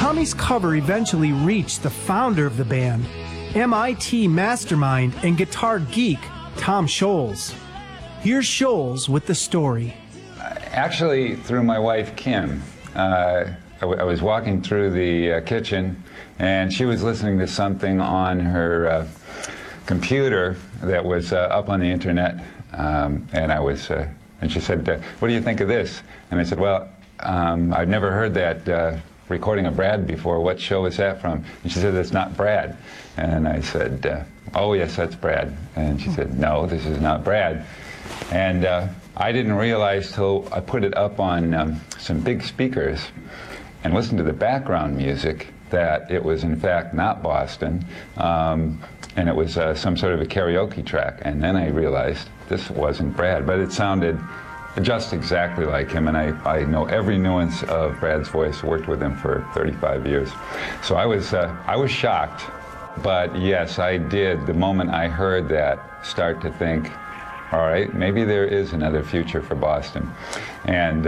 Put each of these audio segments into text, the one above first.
Tommy's cover eventually reached the founder of the band, MIT mastermind and guitar geek Tom Scholz. Here's Scholz with the story. Actually, through my wife, Kim. I was walking through the kitchen, and she was listening to something on her computer that was up on the internet, and she said, "What do you think of this?" And I said, "Well, I've never heard that recording of Brad before. What show is that from?" And she said, "It's not Brad." And I said, "Oh, yes, that's Brad." And she said, "No, this is not Brad." And I didn't realize till I put it up on some big speakers and listened to the background music that it was in fact not Boston, and it was some sort of a karaoke track. And then I realized this wasn't Brad, but it sounded just exactly like him, and I know every nuance of Brad's voice. Worked with him for 35 years. So I was shocked, but yes, I did, the moment I heard that, start to think, all right, maybe there is another future for Boston. And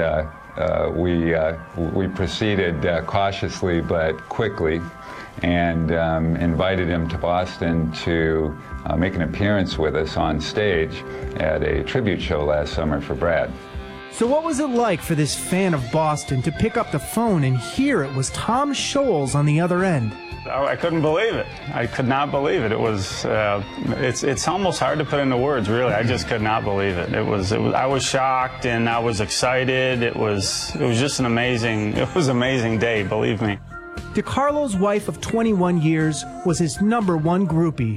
we proceeded cautiously but quickly, and invited him to Boston to make an appearance with us on stage at a tribute show last summer for Brad. So what was it like for this fan of Boston to pick up the phone and hear it was Tom Scholz on the other end? I couldn't believe it. I could not believe it. It was, it's almost hard to put into words, really. I just could not believe it. I was shocked and I was excited. It was just an amazing day, believe me. DeCarlo's wife of 21 years was his #1 groupie.